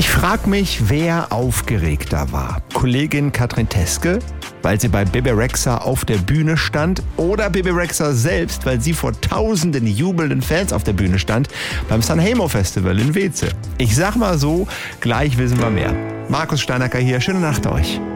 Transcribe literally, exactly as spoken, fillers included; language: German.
Ich frage mich, wer aufgeregter war. Kollegin Katrin Teske, weil sie bei Bebe Rexha auf der Bühne stand, oder Bebe Rexha selbst, weil sie vor tausenden jubelnden Fans auf der Bühne stand beim Sanremo Festival in Weeze. Ich sag mal so, gleich wissen wir mehr. Markus Steinacker hier, schöne Nacht euch.